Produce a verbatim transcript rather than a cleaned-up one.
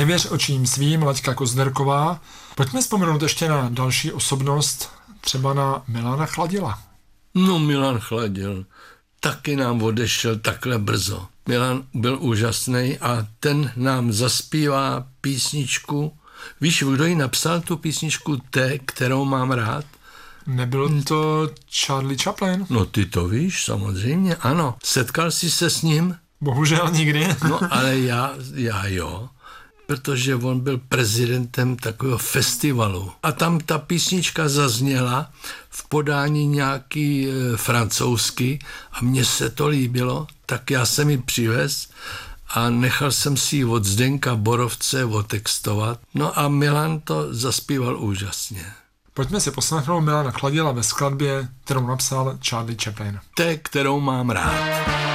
Nevěř očím svým, Laďka Kozderková. Pojďme vzpomenout ještě na další osobnost, třeba na Milana Chladila. No, Milan Chladil taky nám odešel takhle brzo. Milan byl úžasný a ten nám zaspívá písničku. Víš, kdo ji napsal, tu písničku Té, kterou mám rád? Nebyl to Charlie Chaplin? No ty to víš, samozřejmě, ano. Setkal jsi se s ním? Bohužel nikdy. No ale já, já jo, protože on byl prezidentem takového festivalu. A tam ta písnička zazněla v podání nějaký e, francouzsky a mně se to líbilo, tak já jsem ji přivez a nechal jsem si ji od Zdenka Borovce otextovat. No a Milan to zaspíval úžasně. Pojďme si poslechnout Milana Chladila ve skladbě, kterou napsal Charlie Chaplin. Té, kterou mám rád.